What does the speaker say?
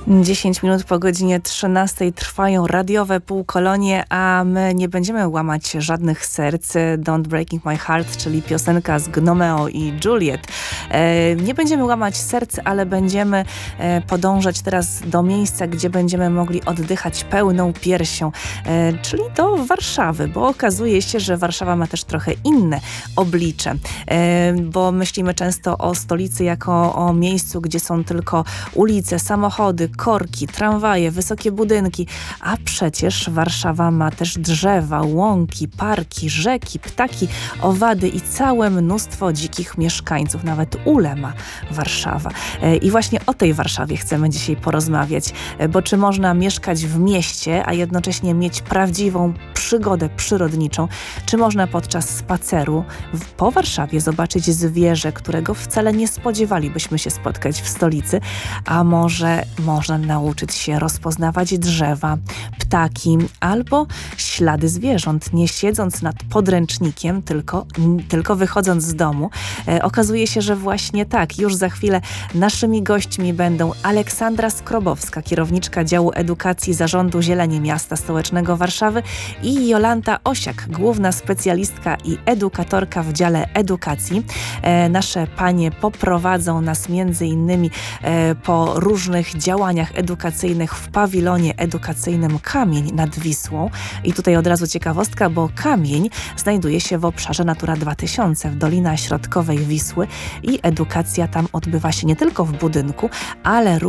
10 minut po godzinie 13 trwają radiowe półkolonie, a my nie będziemy łamać żadnych serc. Don't Breaking My Heart, czyli piosenka z Gnomeo i Juliet. Nie będziemy łamać serc, ale będziemy podążać teraz do miejsca, gdzie będziemy mogli oddychać pełną piersią, czyli do Warszawy, bo okazuje się, że Warszawa ma też trochę inne oblicze, bo myślimy często o stolicy jako o miejscu, gdzie są tylko ulice, samochody, korki, tramwaje, wysokie budynki, a przecież Warszawa ma też drzewa, łąki, parki, rzeki, ptaki, owady i całe mnóstwo dzikich mieszkańców. Nawet ule ma Warszawa. I właśnie o tej Warszawie chcemy dzisiaj porozmawiać, bo czy można mieszkać w mieście, a jednocześnie mieć prawdziwą przygodę przyrodniczą? Czy można podczas spaceru po Warszawie zobaczyć zwierzę, którego wcale nie spodziewalibyśmy się spotkać w stolicy? A może można nauczyć się rozpoznawać drzewa, ptaki albo ślady zwierząt, nie siedząc nad podręcznikiem, tylko wychodząc z domu? Okazuje się, że właśnie tak, już za chwilę naszymi gośćmi będą Aleksandra Skrobowska, kierowniczka działu edukacji Zarządu Zieleni Miasta Stołecznego Warszawy, i Jolanta Osiak, główna specjalistka i edukatorka w dziale edukacji. Nasze panie poprowadzą nas między innymi po różnych działaniach edukacyjnych w pawilonie edukacyjnym Kamień nad Wisłą. I tutaj od razu ciekawostka, bo Kamień znajduje się w obszarze Natura 2000 w Dolinach Środkowej Wisły i edukacja tam odbywa się nie tylko w budynku, ale